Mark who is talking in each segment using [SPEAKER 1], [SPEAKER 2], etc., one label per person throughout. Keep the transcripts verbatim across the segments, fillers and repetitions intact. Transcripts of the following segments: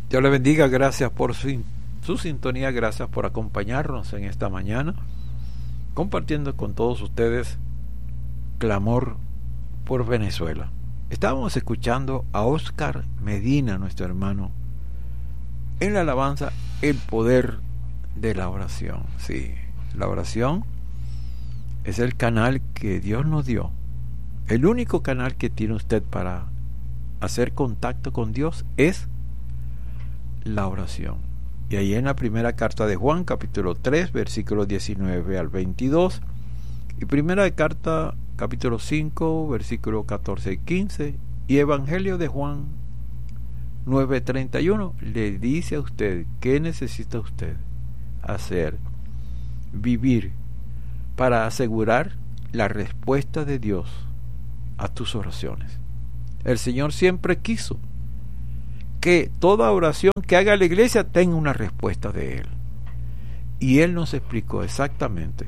[SPEAKER 1] Dios le bendiga, gracias por su, su sintonía, gracias por acompañarnos en esta mañana, compartiendo con todos ustedes clamor por Venezuela. Estábamos escuchando a Oscar Medina, nuestro hermano, en la alabanza El poder de la oración. Sí, la oración es el canal que Dios nos dio, el único canal que tiene usted para hacer contacto con Dios es la oración. Y ahí en la primera carta de Juan, capítulo tres, versículos diecinueve al veintidós, y primera de carta, capítulo cinco, versículos catorce y quince, y Evangelio de Juan nueve treinta y uno, le dice a usted qué necesita usted hacer, vivir, para asegurar la respuesta de Dios a tus oraciones. El Señor siempre quiso que toda oración que haga la iglesia tenga una respuesta de Él. Y Él nos explicó exactamente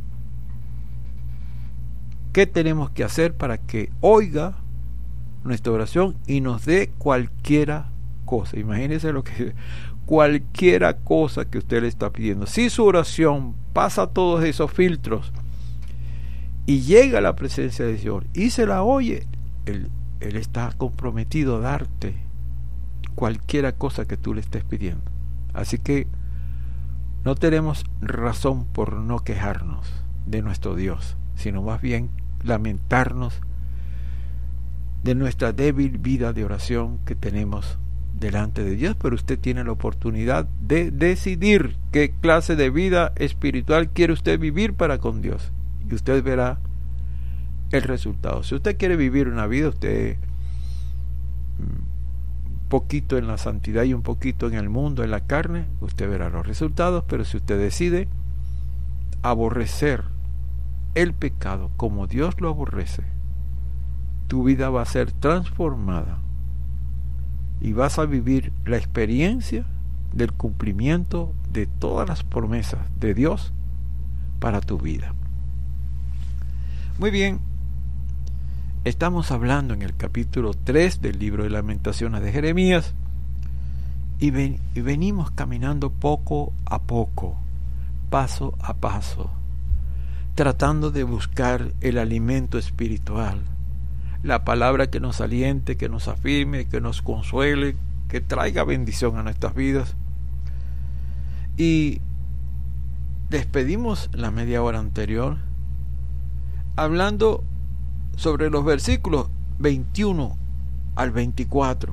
[SPEAKER 1] qué tenemos que hacer para que oiga nuestra oración y nos dé cualquiera cosa. Imagínense lo que cualquiera cosa que usted le está pidiendo. Si su oración pasa todos esos filtros y llega a la presencia de Dios y se la oye, Él, él está comprometido a darte cualquiera cosa que tú le estés pidiendo. Así que no tenemos razón por no quejarnos de nuestro Dios, sino más bien lamentarnos de nuestra débil vida de oración que tenemos delante de Dios. Pero usted tiene la oportunidad de decidir qué clase de vida espiritual quiere usted vivir para con Dios, y usted verá el resultado. Si usted quiere vivir una vida, usted poquito en la santidad y un poquito en el mundo, en la carne, usted verá los resultados. Pero si usted decide aborrecer el pecado como Dios lo aborrece, tu vida va a ser transformada y vas a vivir la experiencia del cumplimiento de todas las promesas de Dios para tu vida. Muy bien, estamos hablando en el capítulo tres del libro de Lamentaciones de Jeremías y, ven, y venimos caminando poco a poco, paso a paso, tratando de buscar el alimento espiritual, la palabra que nos aliente, que nos afirme, que nos consuele, que traiga bendición a nuestras vidas. Y despedimos la media hora anterior hablando sobre los versículos veintiuno al veinticuatro,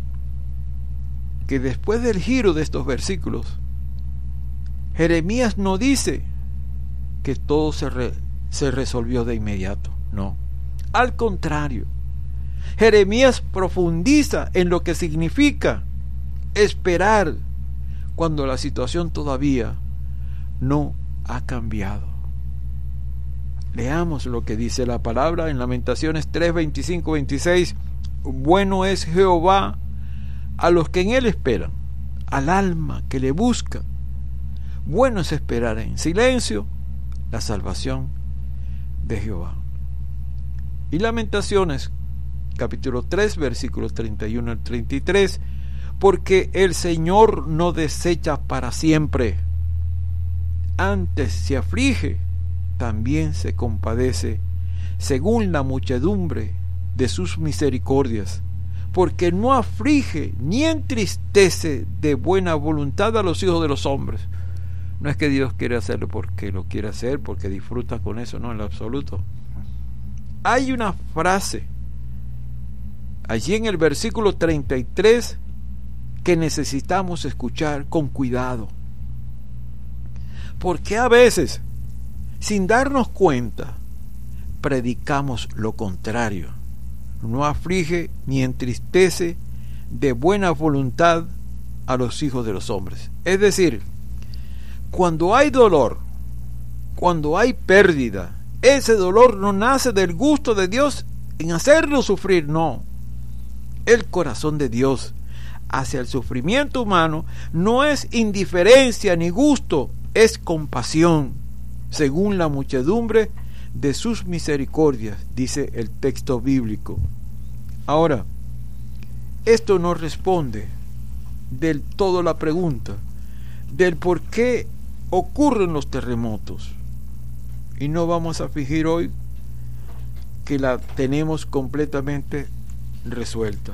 [SPEAKER 1] que después del giro de estos versículos, Jeremías no dice que todo se, re, se resolvió de inmediato, no. Al contrario, Jeremías profundiza en lo que significa esperar cuando la situación todavía no ha cambiado. Leamos lo que dice la palabra en Lamentaciones tres, veinticinco, veintiséis. Bueno es Jehová a los que en él esperan, al alma que le busca. Bueno es esperar en silencio la salvación de Jehová. Y Lamentaciones capítulo tres, versículos treinta y uno al treinta y tres. Porque el Señor no desecha para siempre, antes se aflige, también se compadece, según la muchedumbre de sus misericordias, porque no aflige ni entristece de buena voluntad a los hijos de los hombres. No es que Dios quiere hacerlo porque lo quiere hacer, porque disfruta con eso, no, en lo absoluto. Hay una frase allí en el versículo treinta y tres que necesitamos escuchar con cuidado, porque a veces, sin darnos cuenta, predicamos lo contrario. No aflige ni entristece de buena voluntad a los hijos de los hombres. Es decir, cuando hay dolor, cuando hay pérdida, ese dolor no nace del gusto de Dios en hacerlo sufrir, no. El corazón de Dios hacia el sufrimiento humano no es indiferencia ni gusto, es compasión, según la muchedumbre de sus misericordias, dice el texto bíblico. Ahora, esto no responde del todo la pregunta del por qué ocurren los terremotos. Y no vamos a fingir hoy que la tenemos completamente resuelta.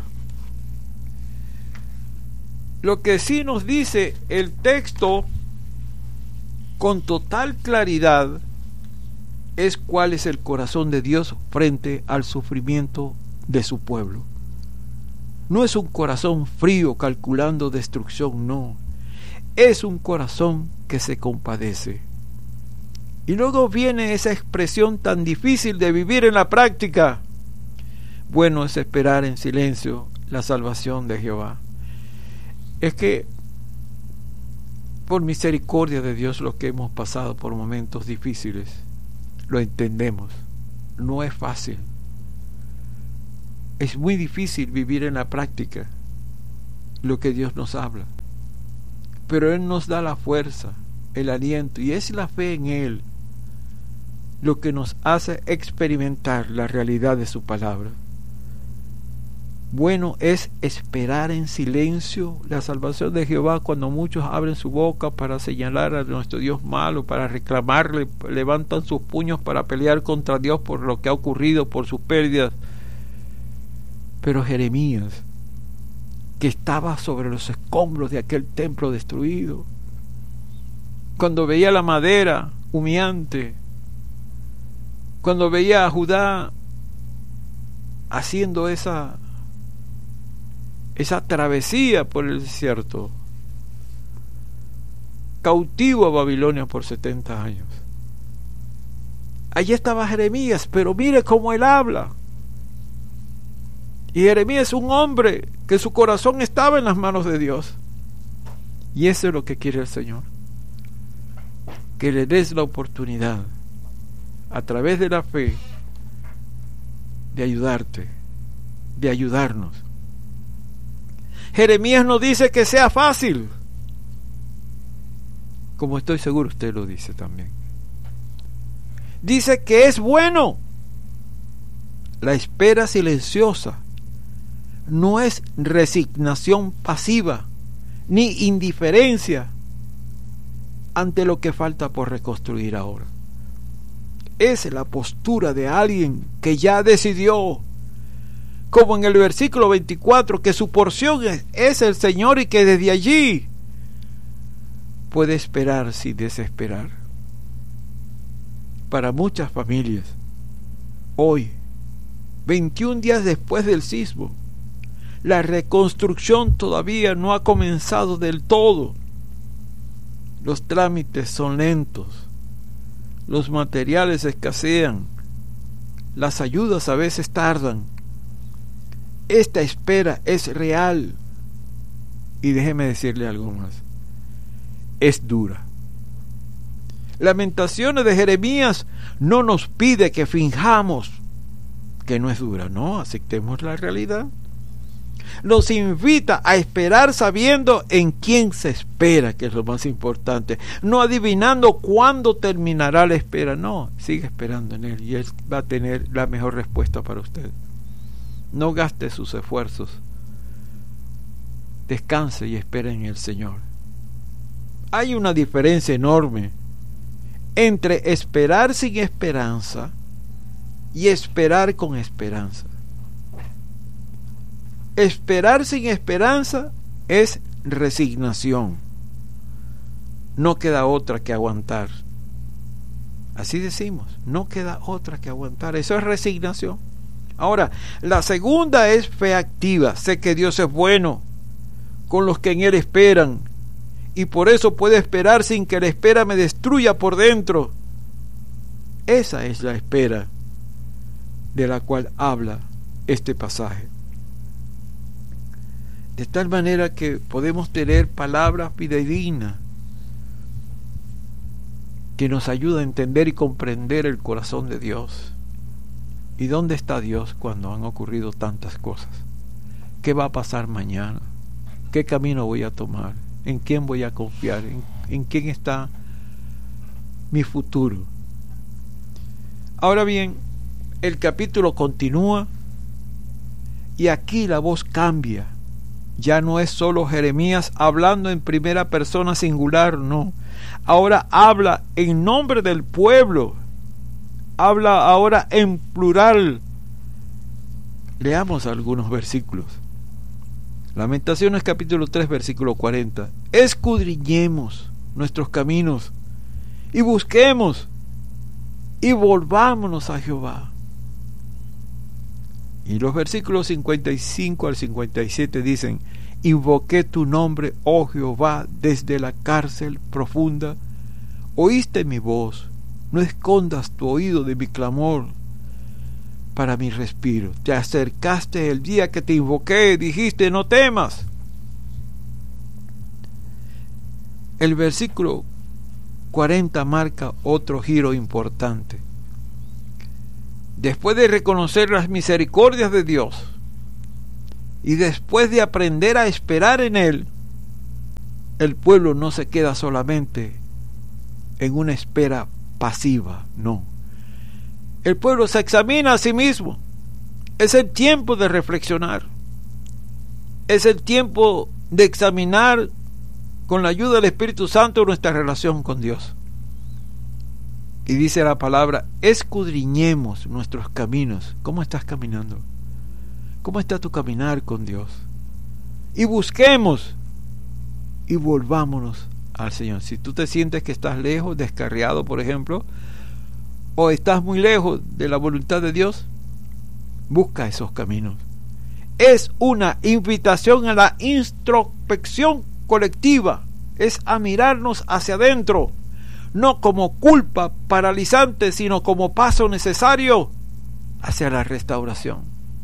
[SPEAKER 1] Lo que sí nos dice el texto con total claridad es cuál es el corazón de Dios frente al sufrimiento de su pueblo. No es un corazón frío calculando destrucción, no. Es un corazón que se compadece. Y luego viene esa expresión tan difícil de vivir en la práctica. Bueno es esperar en silencio la salvación de Jehová. Es que por misericordia de Dios, los que hemos pasado por momentos difíciles, lo entendemos. No es fácil. Es muy difícil vivir en la práctica lo que Dios nos habla. Pero Él nos da la fuerza, el aliento, y es la fe en Él lo que nos hace experimentar la realidad de su palabra. Bueno es esperar en silencio la salvación de Jehová cuando muchos abren su boca para señalar a nuestro Dios malo, para reclamarle, levantan sus puños para pelear contra Dios por lo que ha ocurrido, por sus pérdidas. Pero Jeremías, que estaba sobre los escombros de aquel templo destruido, cuando veía la madera humeante, cuando veía a Judá haciendo esa esa travesía por el desierto, cautivo a Babilonia por setenta años. Allí estaba Jeremías, pero mire cómo él habla. Y Jeremías es un hombre que su corazón estaba en las manos de Dios. Y eso es lo que quiere el Señor, que le des la oportunidad a través de la fe de ayudarte, de ayudarnos. Jeremías no dice que sea fácil, como estoy seguro usted lo dice también. Dice que es bueno. La espera silenciosa no es resignación pasiva ni indiferencia ante lo que falta por reconstruir ahora. Es la postura de alguien que ya decidió, como en el versículo veinticuatro, que su porción es, es el Señor y que desde allí puede esperar sin desesperar. Para muchas familias, hoy, veintiún días después del sismo, la reconstrucción todavía no ha comenzado del todo. Los trámites son lentos, los materiales escasean, las ayudas a veces tardan. Esta espera es real. Y déjeme decirle algo más. Es dura. Lamentaciones de Jeremías no nos pide que finjamos que no es dura. No, aceptemos la realidad. Nos invita a esperar sabiendo en quién se espera, que es lo más importante. No adivinando cuándo terminará la espera. No, sigue esperando en Él y Él va a tener la mejor respuesta para usted. No gaste sus esfuerzos. Descanse y espere en el Señor. Hay una diferencia enorme entre esperar sin esperanza y esperar con esperanza. Esperar sin esperanza es resignación. No queda otra que aguantar. Así decimos, no queda otra que aguantar. Eso es resignación. Ahora, la segunda es fe activa. Sé que Dios es bueno con los que en Él esperan, y por eso puedo esperar sin que la espera me destruya por dentro. Esa es la espera de la cual habla este pasaje. De tal manera que podemos tener palabras fidedignas que nos ayudan a entender y comprender el corazón de Dios. ¿Y dónde está Dios cuando han ocurrido tantas cosas? ¿Qué va a pasar mañana? ¿Qué camino voy a tomar? ¿En quién voy a confiar? ¿En, en quién está mi futuro? Ahora bien, el capítulo continúa y aquí la voz cambia Ya no es solo Jeremías hablando en primera persona singular, no. Ahora habla en nombre del pueblo. Habla ahora en plural. Leamos algunos versículos. Lamentaciones capítulo tres, versículo cuarenta. Escudriñemos nuestros caminos y busquemos y volvámonos a Jehová. Y los versículos cincuenta y cinco al cincuenta y siete dicen: invoqué tu nombre, oh Jehová, desde la cárcel profunda. Oíste mi voz, no escondas tu oído de mi clamor para mi respiro. Te acercaste el día que te invoqué, dijiste: no temas. El versículo cuarenta marca otro giro importante. Después de reconocer las misericordias de Dios y después de aprender a esperar en Él, el pueblo no se queda solamente en una espera pasiva, no. El pueblo se examina a sí mismo. Es el tiempo de reflexionar. Es el tiempo de examinar con la ayuda del Espíritu Santo nuestra relación con Dios. Y dice la palabra: escudriñemos nuestros caminos. ¿Cómo estás caminando? ¿Cómo está tu caminar con Dios? Y busquemos y volvámonos al Señor. Si tú te sientes que estás lejos, descarriado, por ejemplo, o estás muy lejos de la voluntad de Dios, busca esos caminos. Es una invitación a la introspección colectiva, es a mirarnos hacia adentro, no como culpa paralizante, sino como paso necesario hacia la restauración.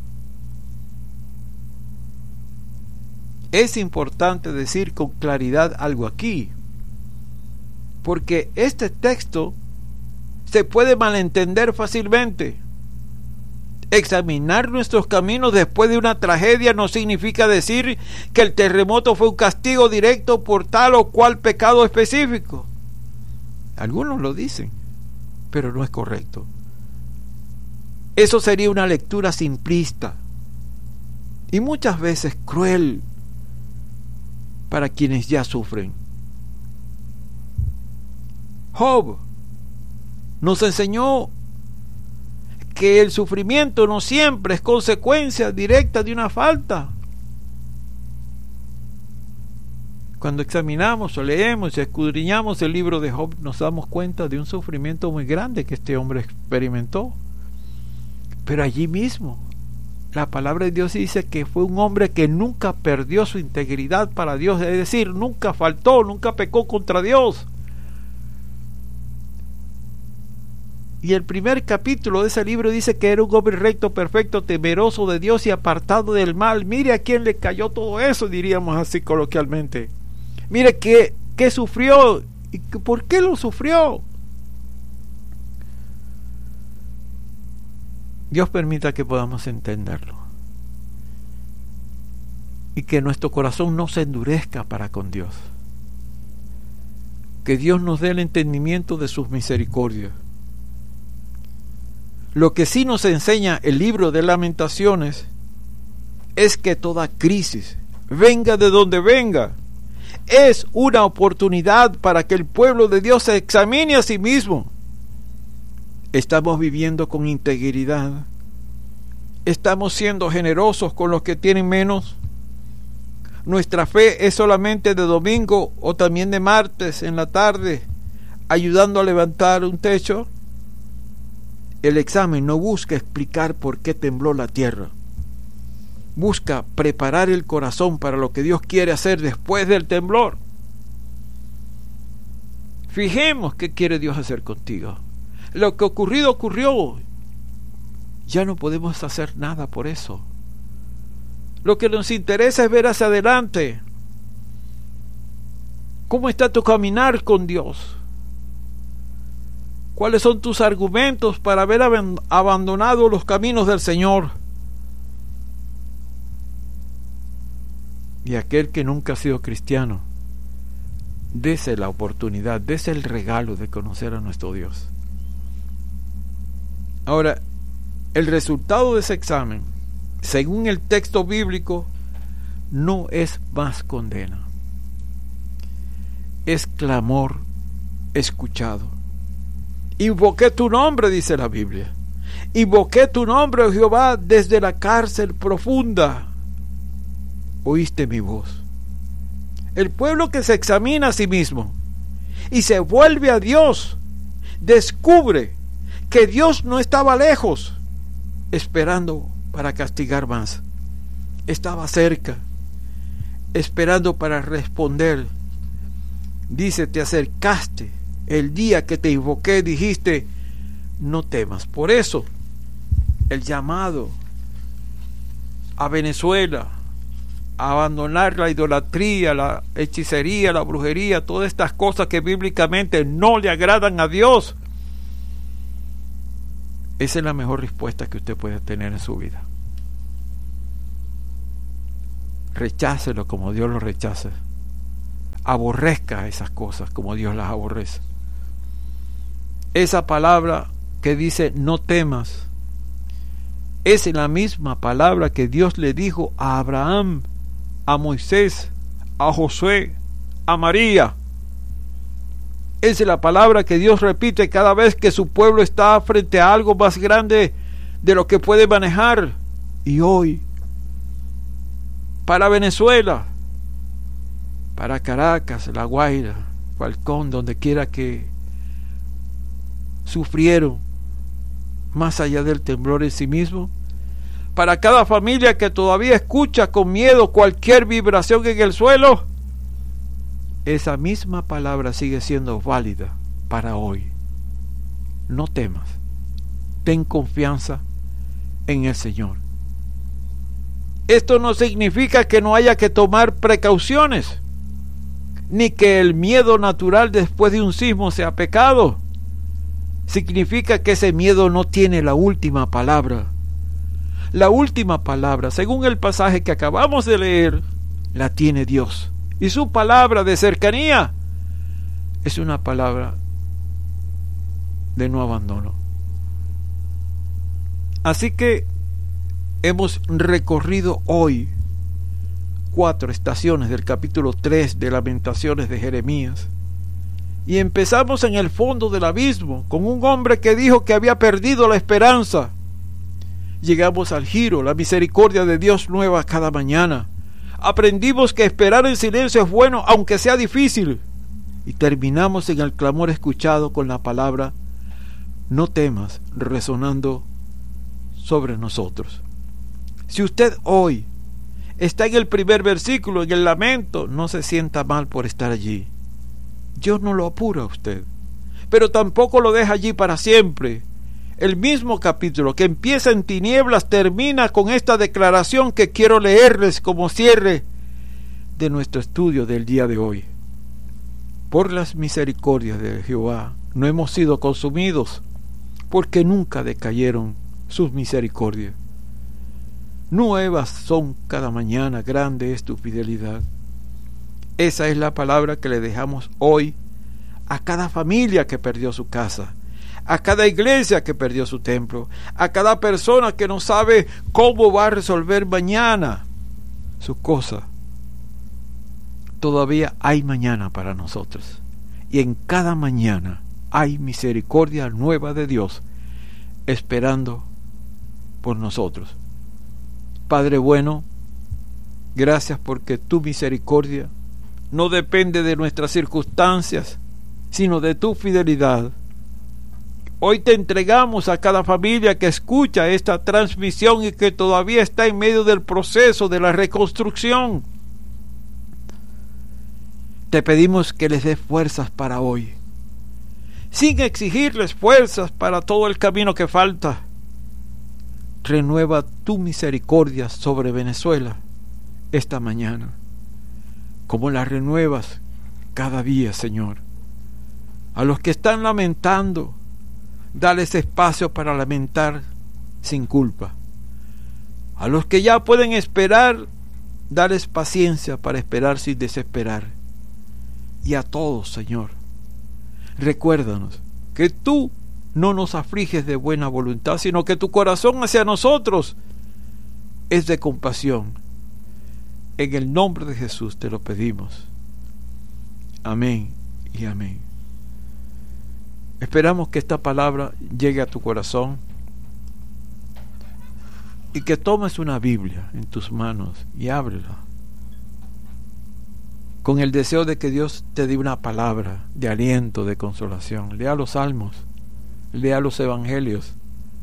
[SPEAKER 1] Es importante decir con claridad algo aquí, porque este texto se puede malentender fácilmente. Examinar nuestros caminos después de una tragedia no significa decir que el terremoto fue un castigo directo por tal o cual pecado específico. Algunos lo dicen, pero no es correcto. Eso sería una lectura simplista y muchas veces cruel para quienes ya sufren. Job nos enseñó que el sufrimiento no siempre es consecuencia directa de una falta. Cuando examinamos o leemos y escudriñamos el libro de Job, nos damos cuenta de un sufrimiento muy grande que este hombre experimentó. Pero allí mismo, la palabra de Dios dice que fue un hombre que nunca perdió su integridad para Dios, es decir, nunca faltó, nunca pecó contra Dios. Y el primer capítulo de ese libro dice que era un hombre recto, perfecto, temeroso de Dios y apartado del mal. Mire a quién le cayó todo eso, diríamos así coloquialmente. Mire que, que sufrió y que, por qué lo sufrió. Dios permita que podamos entenderlo y que nuestro corazón no se endurezca para con Dios. Que Dios nos dé el entendimiento de sus misericordias. Lo que sí nos enseña el libro de Lamentaciones es que toda crisis, venga de donde venga, es una oportunidad para que el pueblo de Dios se examine a sí mismo. ¿Estamos viviendo con integridad? ¿Estamos siendo generosos con los que tienen menos? ¿Nuestra fe es solamente de domingo o también de martes en la tarde, ayudando a levantar un techo? El examen no busca explicar por qué tembló la tierra. Busca preparar el corazón para lo que Dios quiere hacer después del temblor. Fijemos qué quiere Dios hacer contigo. Lo que ocurrido ocurrió. Ya no podemos hacer nada por eso. Lo que nos interesa es ver hacia adelante. ¿Cómo está tu caminar con Dios? ¿Cuáles son tus argumentos para haber abandonado los caminos del Señor? Y aquel que nunca ha sido cristiano, dese la oportunidad, dese el regalo de conocer a nuestro Dios. Ahora, el resultado de ese examen, según el texto bíblico, no es más condena, es clamor escuchado. Invoqué tu nombre, dice la Biblia. Invoqué tu nombre, oh Jehová, desde la cárcel profunda. Oíste mi voz. El pueblo que se examina a sí mismo y se vuelve a Dios, descubre que Dios no estaba lejos, esperando para castigar más. Estaba cerca, esperando para responder. Dice, te acercaste el día que te invoqué, dijiste, no temas. Por eso, el llamado a Venezuela a abandonar la idolatría, la hechicería, la brujería, todas estas cosas que bíblicamente no le agradan a Dios. Esa es la mejor respuesta que usted puede tener en su vida. Rechácelo como Dios lo rechaza. Aborrezca esas cosas como Dios las aborrece. Esa palabra que dice no temas es la misma palabra que Dios le dijo a Abraham, a Moisés, a Josué, a María. Esa es la palabra que Dios repite cada vez que su pueblo está frente a algo más grande de lo que puede manejar. Y hoy, para Venezuela, para Caracas, La Guaira, Falcón, donde quiera que sufrieron, más allá del temblor en sí mismo, para cada familia que todavía escucha con miedo cualquier vibración en el suelo, esa misma palabra sigue siendo válida para hoy. No temas, ten confianza en el Señor. Esto no significa que no haya que tomar precauciones, ni que el miedo natural después de un sismo sea pecado. Significa que ese miedo no tiene la última palabra. La última palabra, según el pasaje que acabamos de leer, la tiene Dios. Y su palabra de cercanía es una palabra de no abandono. Así que hemos recorrido hoy cuatro estaciones del capítulo tres de Lamentaciones de Jeremías. Y empezamos en el fondo del abismo, con un hombre que dijo que había perdido la esperanza. Llegamos al giro, la misericordia de Dios nueva cada mañana. Aprendimos que esperar en silencio es bueno, aunque sea difícil. Y terminamos en el clamor escuchado con la palabra, no temas, resonando sobre nosotros. Si usted hoy está en el primer versículo, en el lamento, no se sienta mal por estar allí. Dios no lo apura a usted, pero tampoco lo deja allí para siempre. El mismo capítulo que empieza en tinieblas termina con esta declaración que quiero leerles como cierre de nuestro estudio del día de hoy. Por las misericordias de Jehová no hemos sido consumidos, porque nunca decayeron sus misericordias. Nuevas son cada mañana, grande es tu fidelidad. Esa es la palabra que le dejamos hoy a cada familia que perdió su casa, a cada iglesia que perdió su templo, a cada persona que no sabe cómo va a resolver mañana su cosa. Todavía hay mañana para nosotros, y en cada mañana hay misericordia nueva de Dios esperando por nosotros. Padre bueno, gracias porque tu misericordia no depende de nuestras circunstancias, sino de tu fidelidad. Hoy te entregamos a cada familia que escucha esta transmisión y que todavía está en medio del proceso de la reconstrucción. Te pedimos que les des fuerzas para hoy, sin exigirles fuerzas para todo el camino que falta. Renueva tu misericordia sobre Venezuela esta mañana, como la renuevas cada día, Señor. A los que están lamentando, dales espacio para lamentar sin culpa. A los que ya pueden esperar, dales paciencia para esperar sin desesperar. Y a todos, Señor, recuérdanos que tú no nos afliges de buena voluntad, sino que tu corazón hacia nosotros es de compasión, En el nombre de Jesús te lo pedimos. Amén y amén. Esperamos que esta palabra llegue a tu corazón y que tomes una Biblia en tus manos y ábrela con el deseo de que Dios te dé una palabra de aliento, de consolación. Lea los salmos, lea los evangelios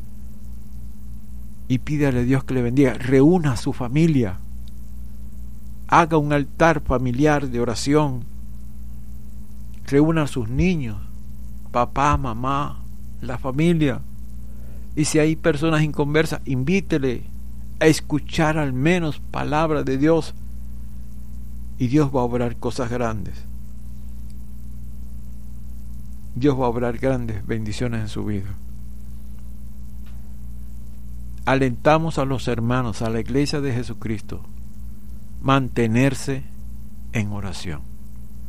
[SPEAKER 1] y pídale a Dios que le bendiga. Reúna a su familia, haga un altar familiar de oración, reúna a sus niños, papá, mamá, la familia, y si hay personas inconversas, invítele a escuchar al menos palabra de Dios, y Dios va a obrar cosas grandes. Dios va a obrar grandes bendiciones en su vida. Alentamos a los hermanos, a la iglesia de Jesucristo, mantenerse en oración.